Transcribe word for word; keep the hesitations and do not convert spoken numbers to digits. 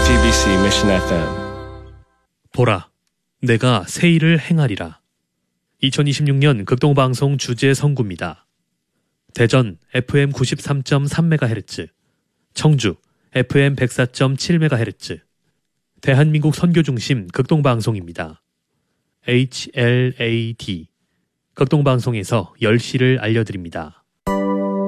씨비씨 Mission 에프엠. 보라, 내가 새 일을 행하리라. 이천이십육 년 극동방송 주제 선구입니다. 대전 에프엠 구십삼 점 삼 메가헤르츠, 청주 에프엠 백사 점 칠 메가헤르츠, 대한민국 선교중심 극동방송입니다. 에이치엘에이디, 극동방송에서 열 시를 알려드립니다.